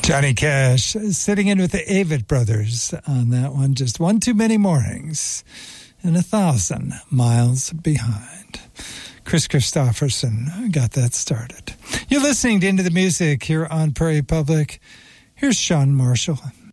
Johnny Cash sitting in with the Avett Brothers on that one. Just one too many mornings and 1,000 miles behind. Chris Christopherson got that started. You're listening to Into the Music here on Prairie Public. Here's Sean Marshall.